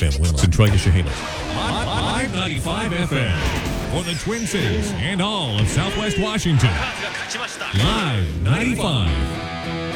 FM, Centralia, Shahana. Live 95 FM for the Twin Cities and all of Southwest Washington. Live 95.